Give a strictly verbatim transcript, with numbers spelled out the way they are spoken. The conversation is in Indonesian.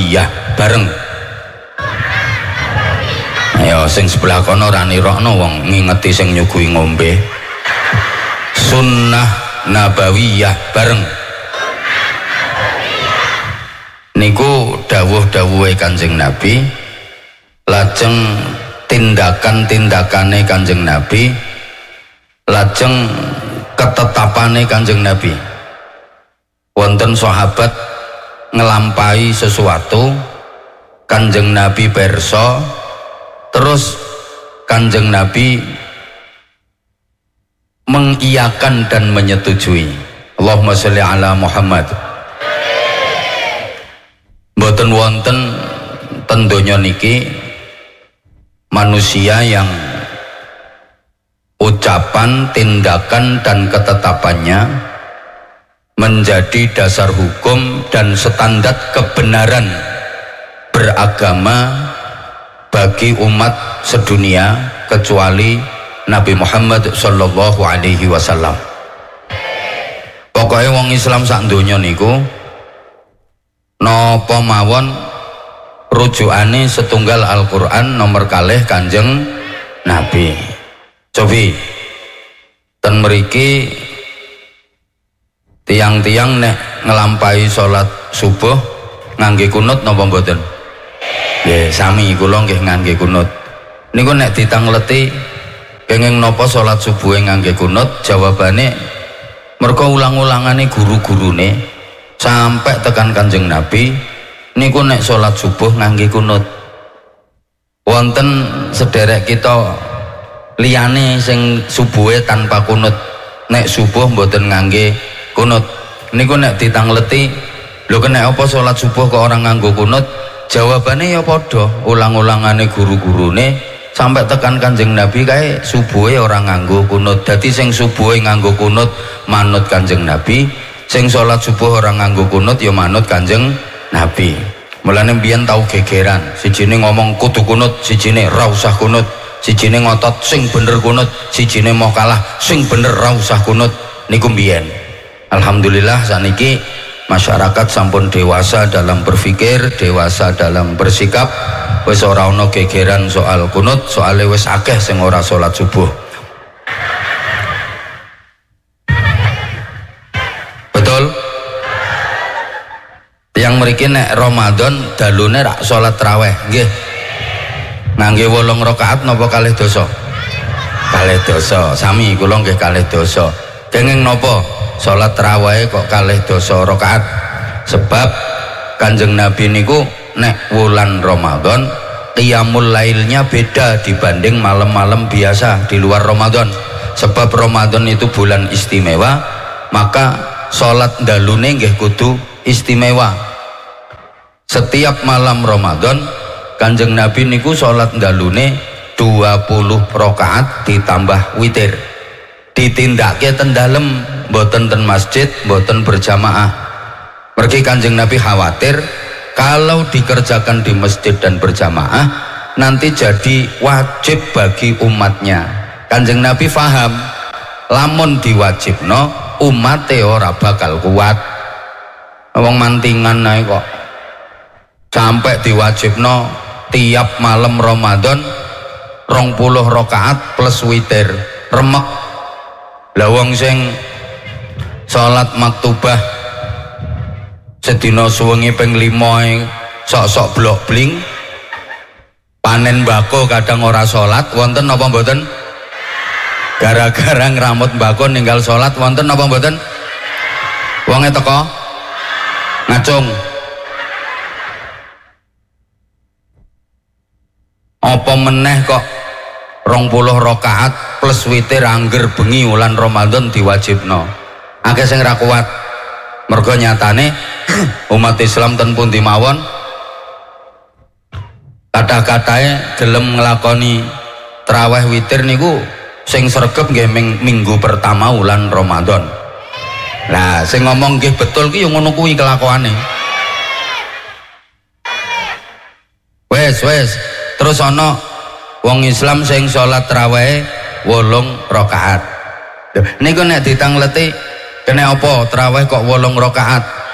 nabawiyah bareng. Ayo sing sebelah kono ora nirokno wong ngingeti sing nyuguhi ngombe. Sunnah nabawiyah bareng. Niku dawuh-dawuhe Kanjeng Nabi, lajeng tindakan-tindakane Kanjeng Nabi, lajeng ketetapane Kanjeng Nabi. Wonten sahabat ngelampahi sesuatu, Kanjeng Nabi pirsa, terus Kanjeng Nabi mengiyakan dan menyetujui. Allahumma sholli ala Muhammad. Mboten wonten ten donya niki manusia yang ucapan, tindakan dan ketetapannya menjadi dasar hukum dan standar kebenaran beragama bagi umat sedunia kecuali Nabi Muhammad sallallahu alaihi wasallam. Pokoknya wong Islam sak donya niku napa mawon rujukane setunggal Al-Qur'an nomor kalih Kanjeng Nabi. Cobi ten mriki tiang-tiang nek ngelampahi salat subuh ngangge kunut napa mboten? Nggih, sami kula nggih ngangge kunut. Niku nek ditangleti kenging napa salat subuhe ngangge kunut, jawabane mergo ulang-ulangane guru-gurune sampai tekan Kanjeng Nabi niku nek salat subuh ngangge kunut. Wonten sederek kita liyane sing subuhe tanpa kunut, nek subuh mboten ngangge kunut. Niku nek ditangleti, lho kena apa salat subuh kok orang nganggo kunut? Jawabane ya padha, ulang-ulangane guru-gurune sampai tekan Kanjeng Nabi kae subuhe orang nganggo kunut. Dadi sing subuhe nganggo kunut manut Kanjeng Nabi, sing salat subuh orang nganggo kunut ya manut Kanjeng Nabi. Mulane mbiyen tau gegeran, sijine ngomong kudu kunut, sijine ra usah kunut, sijine ngotot sing bener kunut, sijine mau kalah sing bener ra usah kunut. Niku mbiyen. Alhamdulillah saniki masyarakat sampun dewasa dalam berpikir, dewasa dalam bersikap, wis ora ana gegeran soal kunut, soalnya wis akeh sing ora salat subuh. Betul? Yang mriki nek Ramadan dalune rak salat tarawih, nggih. Ngangge wolung rakaat napa kalih dosa? Kalih dosa. Sami kula nggih kalih dosa. Kenging napa salat tarawih kok kalih dosa rakaat? Sebab Kanjeng Nabi niku nek wulan Ramadan qiyamul lailnya beda dibanding malam-malam biasa di luar Ramadan. Sebab Ramadan itu bulan istimewa, maka salat dalune nggih kudu istimewa. Setiap malam Ramadan Kanjeng Nabi niku salat dalune dua puluh rakaat ditambah witir. Ditindake ten dalem, mboten ten masjid, mboten berjamaah. Mergi Kanjeng Nabi khawatir kalau dikerjakan di masjid dan berjamaah nanti jadi wajib bagi umatnya. Kanjeng Nabi faham lamun diwajibno umate ora bakal kuat. Wong mantingan nae kok sampai diwajibno tiap malam Ramadan rong puluh rakaat plus witir, remek. Lah wong sing salat maktubah sedina suwengi ping lima sok-sok blok bling, panen mbako kadang ora salat, wonten napa mboten? Gara-gara ngramut mbako ninggal salat, wonten napa mboten? Wonge teko ngacung. Apa meneh kok rong puluh rakaat plus witir angger bengi wulan Ramadan diwajibno. Akeh sing ra kuat. Mergo nyatane umat Islam ten pundi mawon kathah-kathahe gelem nglakoni tarawih witir niku sing sregep nggih minggu pertama wulan Ramadan. Lah sing ngomong nggih betul ki yo ngono kuwi kelakuane. Wes wes terus ana wong Islam sing salat tarawih wolung rakaat. Niku nek ditangleti kena apa tarawih kok wolung rakaat?